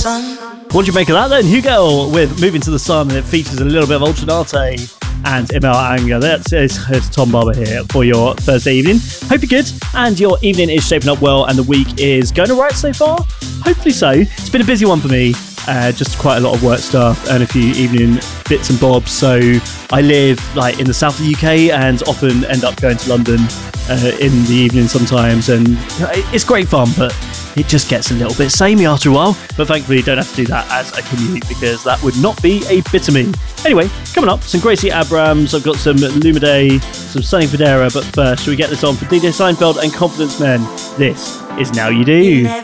What do you make of that then? Hugel with Moving to the Sun, and it features a little bit of Ultranate and Emil Anger. It's Tom Barber here for your Thursday evening. Hope you're good and your evening is shaping up well and the week is going all right so far. Hopefully so. It's been a busy one for me. Just quite a lot of work stuff and a few evening bits and bobs. So I live like in the south of the UK and often end up going to London in the evening sometimes, and it's great fun, but it just gets a little bit samey after a while. But thankfully you don't have to do that as a commute, because that would not be a bit of me. Anyway, coming up, some Gracie Abrams, I've got some Lumide, some Sunny Federa, but first, shall we get this on for DJ Seinfeld and Confidence Men? This is Now You Do.